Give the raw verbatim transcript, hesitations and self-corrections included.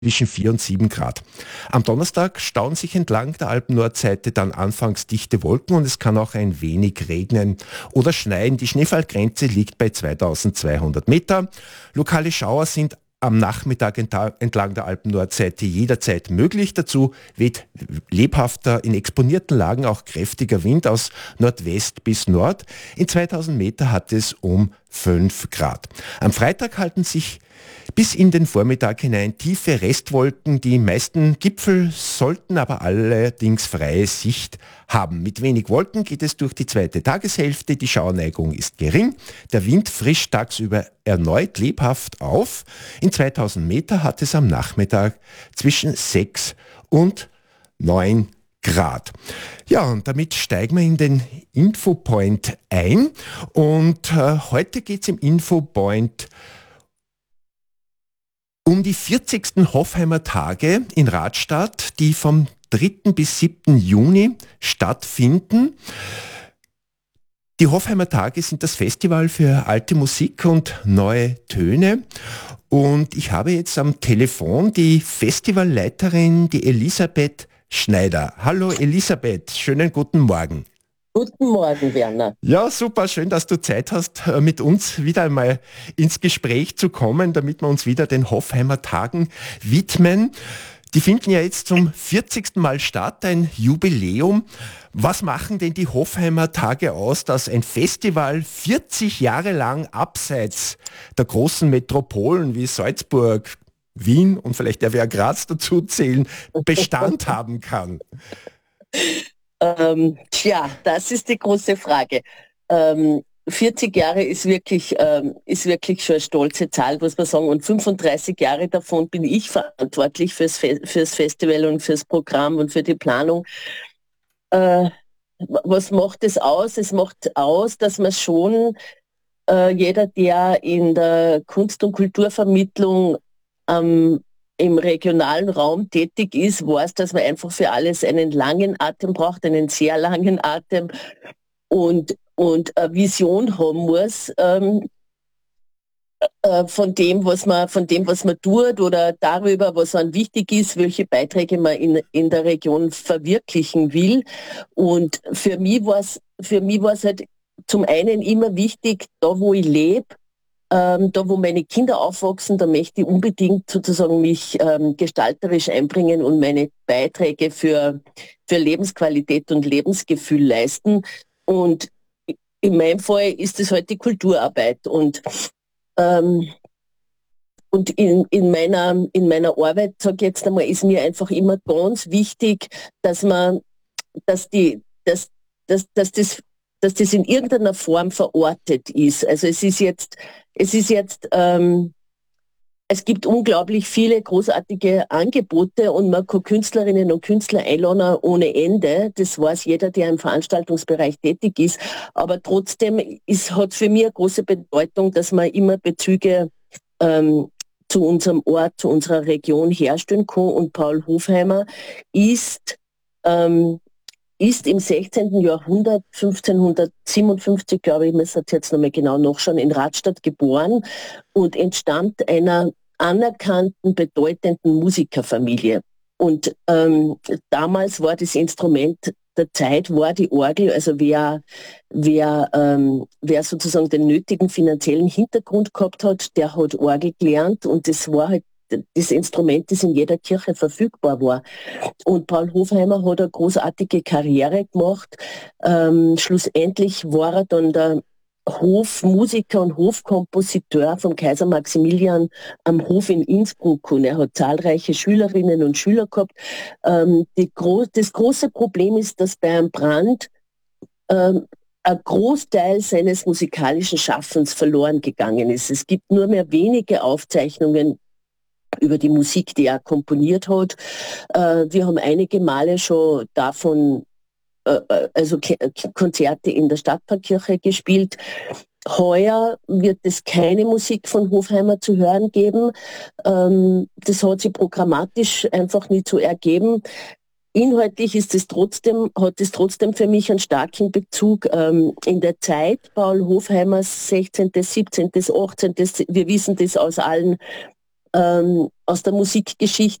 zwischen vier und sieben Grad. Am Donnerstag stauen sich entlang der Alpen-Nordseite dann anfangs dichte Wolken und es kann auch ein wenig regnen oder schneien. Die Schneefallgrenze liegt bei zweitausendzweihundert Meter. Lokale Schauer sind am Nachmittag entlang der Alpen-Nordseite jederzeit möglich. Dazu weht lebhafter, in exponierten Lagen auch kräftiger Wind aus Nordwest bis Nord. In zweitausend Meter hat es um fünf Grad. Am Freitag halten sich bis in den Vormittag hinein tiefe Restwolken. Die meisten Gipfel sollten aber allerdings freie Sicht haben. Mit wenig Wolken geht es durch die zweite Tageshälfte. Die Schauerneigung ist gering. Der Wind frischt tagsüber erneut lebhaft auf. In zweitausend Meter hat es am Nachmittag zwischen sechs und neun Grad. Ja, und damit steigen wir in den Infopoint ein. Und äh, heute geht es im Infopoint um die vierzigsten Hofheimer Tage in Radstadt, die vom dritten bis siebten Juni stattfinden. Die Hofheimer Tage sind das Festival für alte Musik und neue Töne. Und ich habe jetzt am Telefon die Festivalleiterin, die Elisabeth Schneider. Hallo Elisabeth, schönen guten Morgen. Guten Morgen, Werner. Ja, super, schön, dass du Zeit hast, mit uns wieder einmal ins Gespräch zu kommen, damit wir uns wieder den Hofheimer Tagen widmen. Die finden ja jetzt zum vierzigsten Mal statt, ein Jubiläum. Was machen denn die Hofheimer Tage aus, dass ein Festival vierzig Jahre lang abseits der großen Metropolen wie Salzburg, Wien und vielleicht der Wiener Graz dazu zählen, Bestand haben kann? Ähm, tja, das ist die große Frage. Ähm, vierzig Jahre ist wirklich, ähm, ist wirklich schon eine stolze Zahl, muss man sagen. Und fünfunddreißig Jahre davon bin ich verantwortlich fürs, Fe- fürs Festival und fürs Programm und für die Planung. Äh, was macht es aus? Es macht aus, dass man schon, äh, jeder, der in der Kunst- und Kulturvermittlung ähm, im regionalen Raum tätig ist, weiß, dass man einfach für alles einen langen Atem braucht, einen sehr langen Atem und, und eine Vision haben muss ähm, äh, von dem, was man, von dem, was man tut oder darüber, was einem wichtig ist, welche Beiträge man in, in der Region verwirklichen will. Und für mich war es, für mich war es halt zum einen immer wichtig, da wo ich lebe, Ähm, da wo meine Kinder aufwachsen, da möchte ich unbedingt sozusagen mich ähm, gestalterisch einbringen und meine Beiträge für, für Lebensqualität und Lebensgefühl leisten. Und in meinem Fall ist es halt die Kulturarbeit. Und, ähm, und in, in, meiner, in meiner Arbeit, sage ich jetzt einmal, ist mir einfach immer ganz wichtig, dass man, dass die, dass, dass, dass das dass das in irgendeiner Form verortet ist. Also es ist jetzt, es ist jetzt, ähm, es gibt unglaublich viele großartige Angebote und man kann Künstlerinnen und Künstler einladen ohne Ende. Das weiß jeder, der im Veranstaltungsbereich tätig ist. Aber trotzdem ist, hat für mich eine große Bedeutung, dass man immer Bezüge ähm, zu unserem Ort, zu unserer Region herstellen kann. Und Paul Hofheimer ist ähm, ist im sechzehnten. Jahrhundert, fünfzehnhundertsiebenundfünfzig, glaube ich, muss das jetzt nochmal genau nachschauen, in Radstadt geboren und entstammt einer anerkannten, bedeutenden Musikerfamilie. Und ähm, damals war das Instrument der Zeit, war die Orgel, also wer, wer, ähm, wer sozusagen den nötigen finanziellen Hintergrund gehabt hat, der hat Orgel gelernt und das war halt das Instrument, das in jeder Kirche verfügbar war. Und Paul Hofheimer hat eine großartige Karriere gemacht. Ähm, schlussendlich war er dann der Hofmusiker und Hofkompositeur vom Kaiser Maximilian am Hof in Innsbruck und er hat zahlreiche Schülerinnen und Schüler gehabt. Ähm, die gro- das große Problem ist, dass bei einem Brand ähm, ein Großteil seines musikalischen Schaffens verloren gegangen ist. Es gibt nur mehr wenige Aufzeichnungen über die Musik, die er komponiert hat. Äh, wir haben einige Male schon davon, äh, also Ke- Konzerte in der Stadtparkkirche gespielt. Heuer wird es keine Musik von Hofheimer zu hören geben. Ähm, das hat sich programmatisch einfach nicht so ergeben. Inhaltlich ist es trotzdem, hat es trotzdem für mich einen starken Bezug ähm, in der Zeit. Paul Hofheimers sechzehnten., siebzehnten., achtzehnten. Wir wissen das aus allen ähm, aus der Musikgeschichte